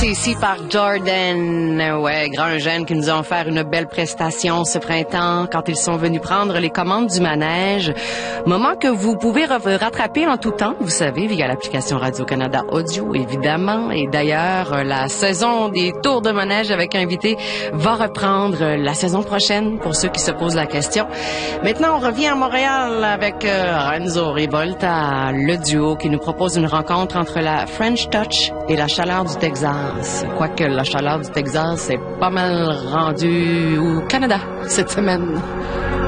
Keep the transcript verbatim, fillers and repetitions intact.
C'est ici par Jordan, ouais, grand jeune qui nous ont offert une belle prestation ce printemps quand ils sont venus prendre les commandes du manège. Moment que vous pouvez rattraper en tout temps, vous savez, via l'application Radio-Canada Audio, évidemment. Et d'ailleurs, la saison des tours de manège avec invité va reprendre la saison prochaine pour ceux qui se posent la question. Maintenant, on revient à Montréal avec euh, Renzo Rivolta, le duo qui nous propose une rencontre entre la French Touch et la chaleur du Texas. Quoique la chaleur du Texas est pas mal rendue au Canada cette semaine.